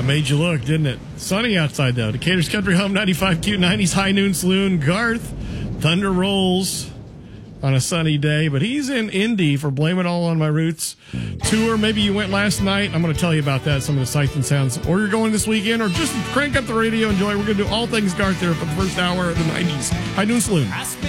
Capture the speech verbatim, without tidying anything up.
Made you look, didn't it? Sunny outside, though. Decatur's Country Home, ninety-five Q nineties High Noon Saloon. Garth, Thunder Rolls on a sunny day, but he's in Indy for Blame It All on My Roots tour. Maybe you went last night. I'm going to tell you about that, some of the sights and sounds. Or you're going this weekend, or just crank up the radio, enjoy. We're going to do all things Garth there for the first hour of the nineties High Noon Saloon.